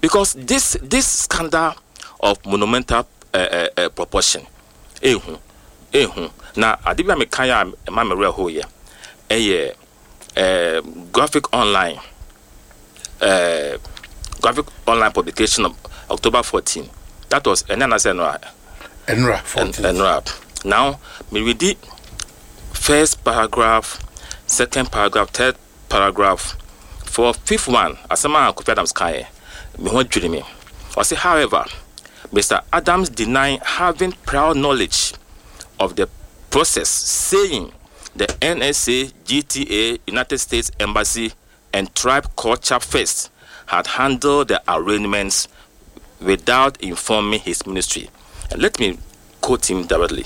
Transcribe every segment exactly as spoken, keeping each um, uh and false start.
because this this scandal of monumental uh, uh, uh, proportion, ehu, ehu. Now, I did make kaya mama real ho ye, a uh, graphic online, uh, graphic online publication of October fourteenth. That was and then I said no, Enra fourteen. Enra. Now, me read the first paragraph, second paragraph, third paragraph. For fifth one, as a man could Adams Kai, me want to me. I say, however, Mister Adams denied having prior knowledge of the process, saying the N S A, G T A, United States Embassy, and Tribe Culture Fest had handled the arrangements without informing his ministry. And let me quote him directly.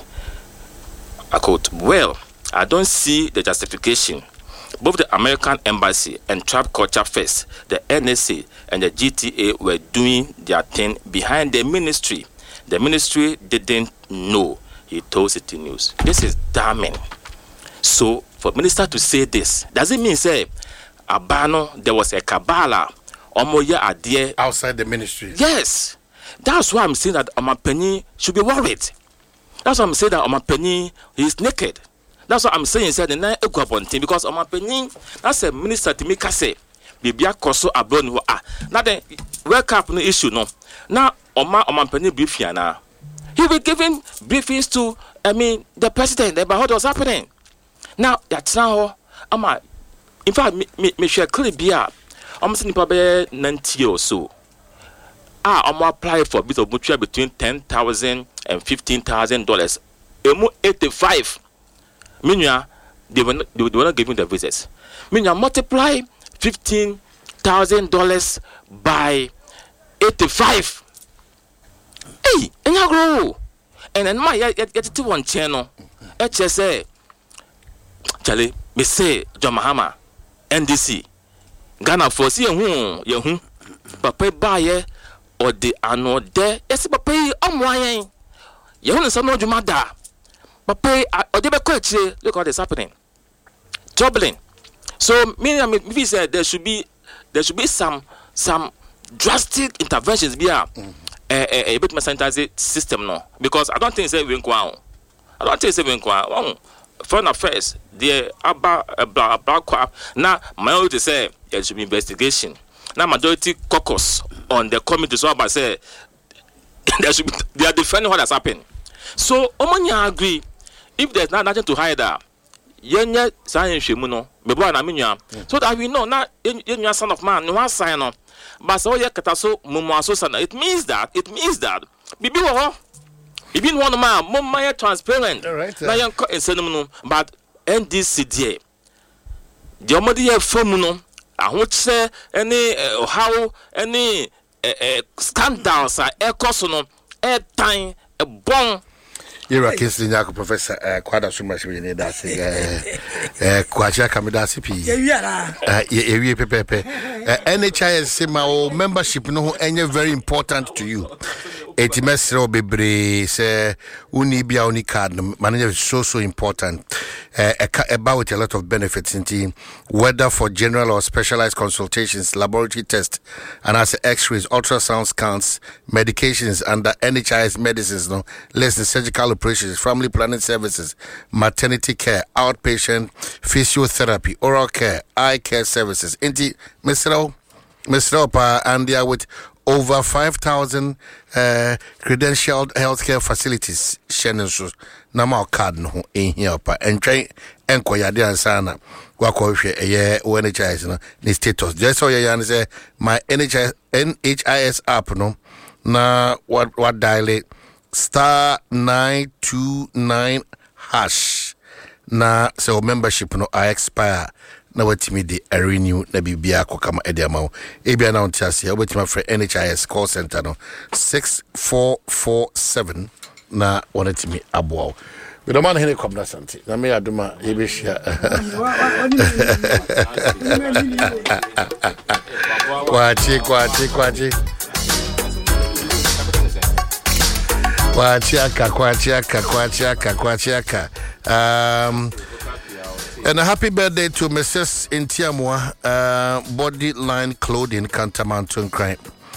I quote, well, I don't see the justification. Both the American Embassy and Tribe Culture Fest, the N S A and the G T A were doing their thing behind the ministry. The ministry didn't know, he told City News. This is damning. So, for minister to say this, does it mean, say, Abano, there was a Kabbalah, Omoya Adie outside the ministry? Yes. That's why I'm saying that Omapeni should be worried. That's why I'm saying that Omapeni is naked. That's what I'm saying. Said the nine thing because Omapeni, that's a minister to make us say, Bibia Koso Abon ah. Now the wake up no issue no. Now Oma Omapeni brief here now. He will giving briefings to I mean the president about what was happening. Now that's now Ama in fact me me, me share clear beer. I'm saying probably ninety or so. Ah, I'm apply for a bit of mutual between ten thousand and fifteen thousand dollars. Emu eighty-five. Meanwhile, they were not, they were not giving the visits. Meanwhile, multiply fifteen thousand dollars by eighty-five. Hey, and you grow. And then my yet to one channel. H S A. Charlie, me say John Mahama, N D C. Ghana for see who you papa buy or the anno there. Yes, papa omwayen. You want some no jumada. Papa or they be look what is happening. Troubling. So me me say there should be there should be some some drastic interventions be a a bit more sanitized system no because I don't think say we nkwa. I don't think say we nkwa. Foreign affairs the aba black black now majority say there should be investigation. Now majority caucus on the committee so about say there should be, they are defending what has happened. So Omanya agree if there's not nothing to hide that yenye sign shemuno bebo na menua so that we know now yenua son of man no one sign no but so ye kataso mumu so sana it means that it means that bibi wo ho bibi no man mumma transparent na yen ko ensenum no but N D C there the omodi ye fam no ahoche any how any scandals are ekoso no e tan e bon Yera Kinsley Nyako Professor Kwada Suma Shini Dasi eh Kwacha Kamidasi P. Eh ye pepepe. N H I S Sima membership no any very important to you. Eti mesro bebre say uni bia uni card manager is so so important. Uh, about a lot of benefits in team, whether for general or specialized consultations, laboratory tests, and as x-rays, ultrasound scans, medications under N H I S medicines, no less than surgical operations, family planning services, maternity care, outpatient physiotherapy, oral care, eye care services. Inti Mister Mister Pa and they are with over five thousand uh, credentialed healthcare facilities. Shenanso Nama card no in here pa and train and Koyadi and Sana. Wakoshe a year O N H I S no the status. Just so you say my N H I S N H I S app no na what what dial star nine two nine hash na so membership no I expire. Na watimi de renew na bibia kokama e de amawo ebia na ontiase ya watima for N H I S call center no six four four seven na wanatimi aboa we do man hene komna santi na me aduma yebehia kwachi kwachi kwachi kwachi aka kwachi aka kwachi aka kwachi aka um and a happy birthday to Missus Intiamwa, uh, Body Line Clothing, Kantamanton Crime.